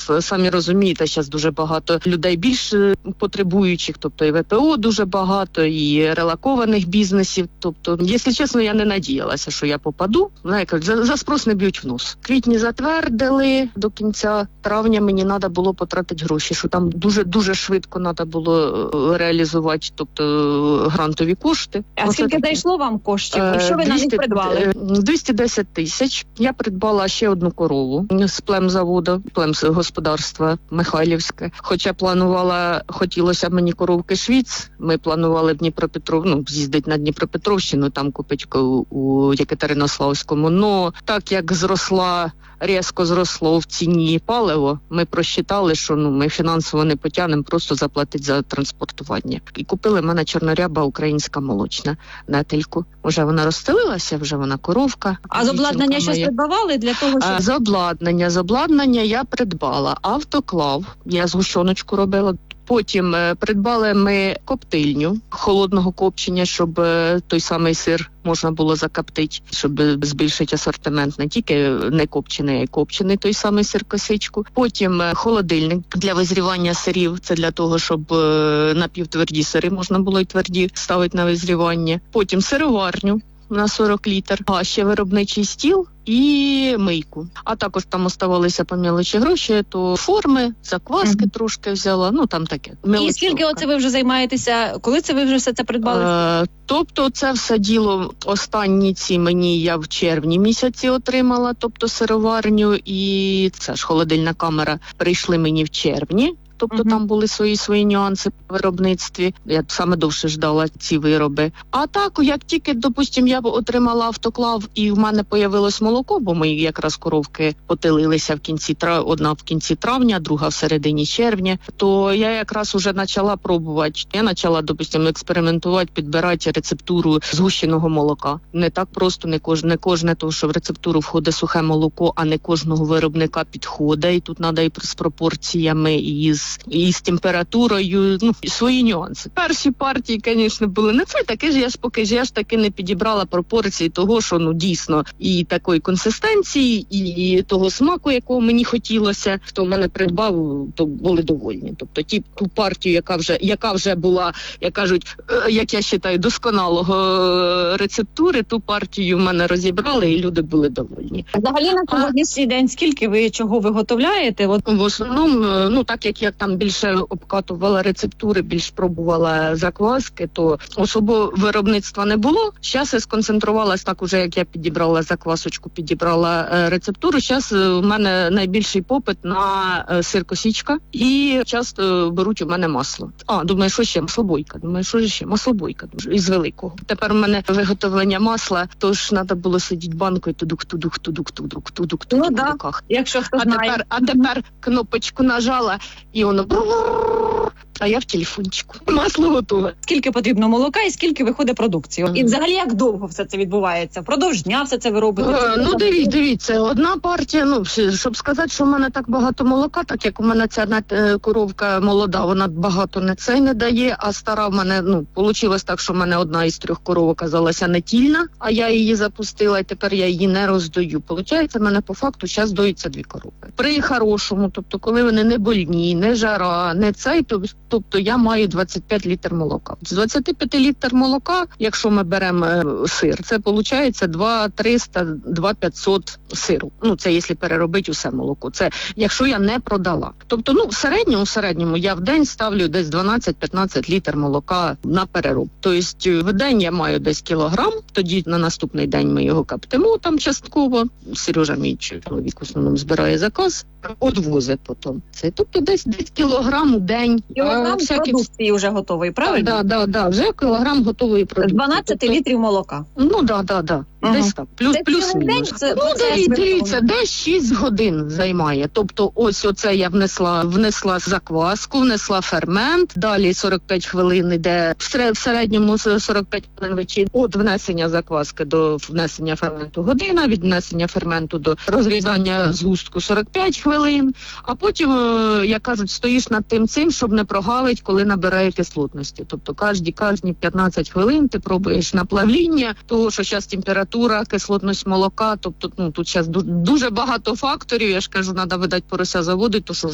самі розумієте, зараз дуже багато людей більш потребуючих, тобто і ВПО дуже багато, і релокованих бізнесів. Тобто, якщо чесно, я не надіялася, що я попаду. За спрос не б'ють в нос. В квітні затвердили, до кінця травня мені треба було потратити гроші, що там дуже швидко треба було реалізувати, тобто грантові кошти. А скільки дійшло вам коштів? Що ви на них придбали? 210 тисяч. Я придбала ще одну корову з племзаводу, племгосподарства Михайлівське. Хоча хотілося б мені коровки Швіц, ми планували в з'їздити на Дніпропетровщину, там купити у Єкатеринославському. Но так як різко зросло в ціні паливо, ми просчитали, що ми фінансово не потягнемо просто заплатити за транспортування. І купили в мене чорноряба українська молочна нетельку. Вже вона розстелилася, вже вона коровка. А з обладнання щось придбавали для того, щоб... З обладнання я придбала автоклав, я згущеночку робила. Потім придбали ми коптильню холодного копчення, щоб той самий сир можна було закоптити, щоб збільшити асортимент не тільки не копчений, а й копчений той самий сир-косичку. Потім холодильник для визрівання сирів, це для того, щоб напівтверді сири можна було й тверді ставити на визрівання. Потім сироварню на 40 літр, а ще виробничий стіл і мийку. А також там оставалися по мелочі гроші, то форми, закваски трошки взяла, там таке. І скільки оце ви вже займаєтеся? Коли це ви вже все це придбали? Тобто це все діло, останні я в червні місяці отримала, тобто сироварню, і це ж холодильна камера прийшли мені в червні. Тобто там були свої нюанси в виробництві. Я саме довше ждала ці вироби. А так, як тільки, допустим, я отримала автоклав і в мене появилось молоко, бо мої якраз коровки потилилися одна в кінці травня, друга в середині червня, то я якраз уже почала пробувати. Я почала, допустим, експериментувати, підбирати рецептуру згущеного молока. Не так просто, не кожне, тому що в рецептуру входить сухе молоко, а не кожного виробника підходить. І тут треба і з пропорціями, і з температурою, свої нюанси. Перші партії, звісно, були не це таке ж, я ж таки не підібрала пропорції того, що ясно і такої консистенції, і того смаку, якого мені хотілося. Хто в мене придбав, то були довольні. Тобто ту партію, яка вже була, як кажуть, як я вважаю, досконалого рецептури, ту партію в мене розібрали, і люди були довольні. Взагалі на сьогоднішній день скільки ви чого виготовляєте? В основному, так як я там більше обкатувала рецептури, більш пробувала закваски, то особо виробництва не було. Зараз я сконцентрувалась так уже, як я підібрала заквасочку, підібрала рецептуру. Зараз у мене найбільший попит на сир-косичка і часто беруть у мене масло. Думаю, що ще? Маслобойка. Маслобойка із великого. Тепер у мене виготовлення масла, тож треба було сидіти банкою тудук. Якщо хто знає. А тепер кнопочку нажала, і воно а я в телефончику. Масло готове. Скільки потрібно молока і скільки виходить продукції? І взагалі як довго все це відбувається? Впродовж дня все це ви робите? Дивіться, одна партія, щоб сказати, що в мене так багато молока, так як у мене ця коровка молода, вона багато не дає, а стара в мене, вийшло так, що в мене одна із 3 коров оказалася нетільна, а я її запустила, і тепер я її не роздаю. Получається, в мене по факту зараз доїться 2 коровки. При хорошому, тобто коли вони не больні, не жара, не цей, тобто я маю 25 літр молока. З 25 літр молока, якщо ми беремо сир, це виходить 2300, 2500 сиру. Це якщо переробити усе молоко. Це якщо я не продала. Тобто, в середньому я в день ставлю десь 12-15 літр молока на перероб. Тобто в день я маю десь кілограм, тоді на наступний день ми його коптимо там частково. Сережа, мій чоловік, в основному збирає заказ, одвозить потім. Тобто десь кілограм у день. Кілограм продукції вже готовий, правильно? Да, вже кілограм готової продукції. 12 літрів молока. Да. Десь так. Плюс-мінус. Дивіться, десь 6 годин займає. Тобто ось оце я внесла закваску, внесла фермент, далі 45 хвилин іде, в середньому 45 хвилин вечір від внесення закваски до внесення ферменту година, від внесення ферменту до розрізання згустку 45 хвилин, а потім, як кажуть, стоїш над цим, щоб не прогавити, коли набирає кислотності. Тобто кожні 15 хвилин ти пробуєш наплавління, того, що зараз температура, кислотність молока, тобто тут зараз дуже багато факторів, я ж кажу, треба видати порося заводити, то що